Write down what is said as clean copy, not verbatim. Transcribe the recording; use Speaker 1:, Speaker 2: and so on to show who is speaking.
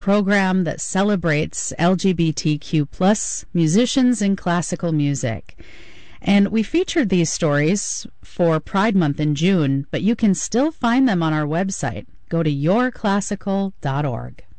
Speaker 1: program that celebrates LGBTQ plus musicians in classical music. And we featured these stories for Pride Month in June, but you can still find them on our website. Go to yourclassical.org.